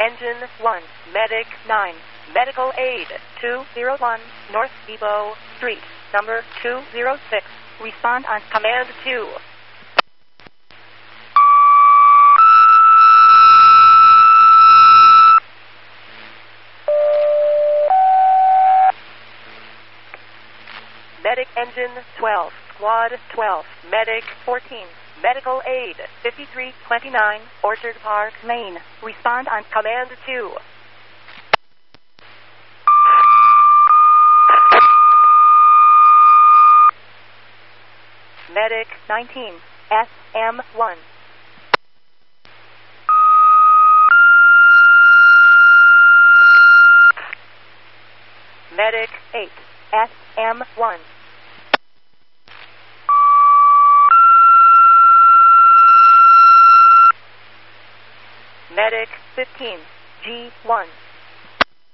Engine 1, Medic 9, Medical Aid 201, North Depot Street, number 206. Respond on Command 2. Medic Engine 12, Squad 12, Medic 14, Medical Aid 5329, Orchard Park, Maine. Respond on Command 2. Medic 19, SM1. Medic 8, SM1. Medic 15, G1.